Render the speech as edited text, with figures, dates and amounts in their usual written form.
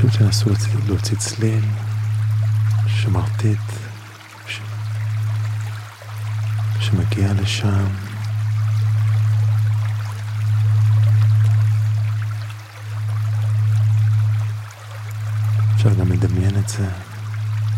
פשוט תנסו להוציא צליל שמרטיט שמגיע לשם. אפשר גם לדמיין את זה.